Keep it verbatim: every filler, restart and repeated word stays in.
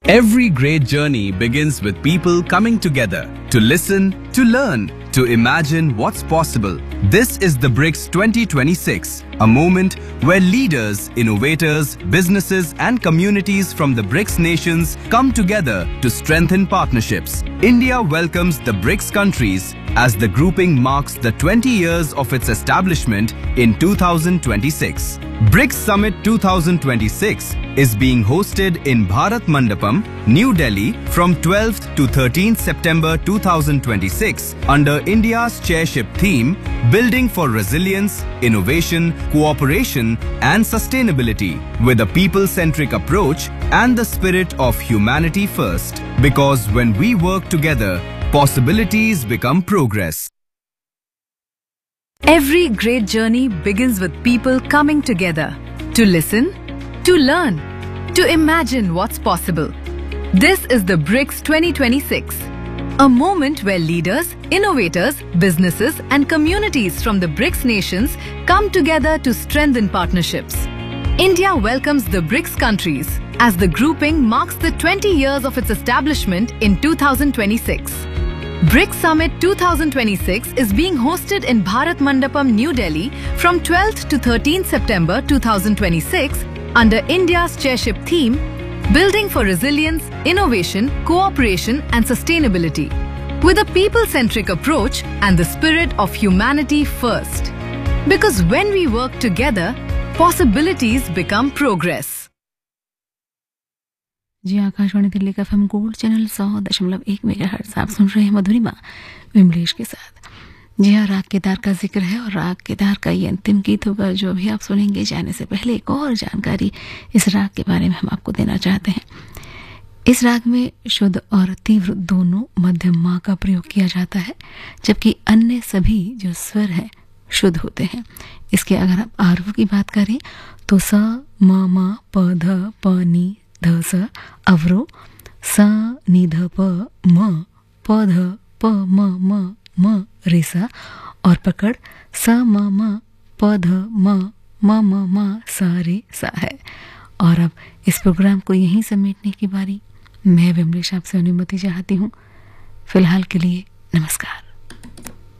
Every great journey begins with people coming together to listen, to learn, to imagine what's possible. This is the BRICS twenty twenty-six, a moment where leaders, innovators, businesses and communities from the BRICS nations come together to strengthen partnerships. India welcomes the BRICS countries as the grouping marks the twenty years of its establishment in two thousand twenty-six. BRICS Summit two thousand twenty-six is being hosted in Bharat Mandapam, New Delhi from twelfth to thirteenth September two thousand twenty-six under India's chairship theme Building for Resilience, Innovation, Cooperation and Sustainability with a people-centric approach and the spirit of humanity first. Because when we work together, possibilities become progress. Every great journey begins with people coming together to listen, to learn, to imagine what's possible. This is the BRICS twenty twenty-six, a moment where leaders, innovators, businesses and communities from the BRICS nations come together to strengthen partnerships. India welcomes the BRICS countries as the grouping marks the twenty years of its establishment in two thousand twenty-six. BRICS Summit two thousand twenty-six is being hosted in Bharat Mandapam, New Delhi from twelfth to thirteenth September two thousand twenty-six under India's chairship theme Building for Resilience, Innovation, Cooperation and Sustainability with a people-centric approach and the spirit of humanity first. Because when we work together, possibilities become progress. जी आकाशवाणी दिल्ली का FM gold channel सौ दशमलव एक megahertz आप सुन रहे हैं मधुरिमा विमलेश के साथ। जी हाँ, राग केदार का जिक्र है और राग केदार का ये अंतिम गीत होगा जो अभी आप सुनेंगे। जाने से पहले एक और जानकारी इस राग के बारे में हम आपको देना चाहते हैं। इस राग में शुद्ध और तीव्र दोनों मध्यम मा का प्रयोग किया जाता है, जबकि अन्य सभी जो स्वर हैं शुद्ध होते हैं। इसके अगर आप आरोह की बात करें तो स म म प ध प नी ध स, अवरो स नि ध प म प ध प म म म रे सा और पकड़ स म म प ध म म म म सा रे सा है। और अब इस प्रोग्राम को यहीं समेटने की बारी मैं विमलेश आपसे अनुमति चाहती हूँ। फिलहाल के लिए नमस्कार।